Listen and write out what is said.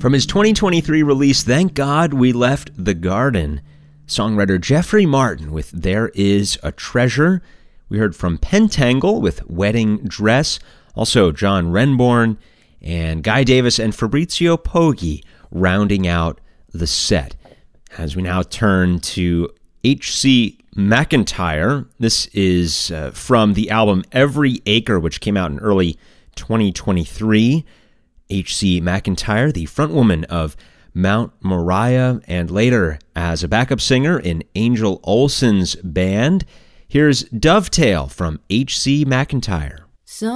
From his 2023 release, Thank God We Left the Garden, songwriter Jeffrey Martin with There Is a Treasure. We heard from Pentangle with Wedding Dress, also John Renbourn, and Guy Davis and Fabrizio Poggi rounding out the set. As we now turn to H.C. McEntire, this is from the album Every Acre, which came out in early 2023. H.C. McEntire, the frontwoman of Mount Moriah, and later as a backup singer in Angel Olsen's band. Here's Dovetail from H.C. McEntire.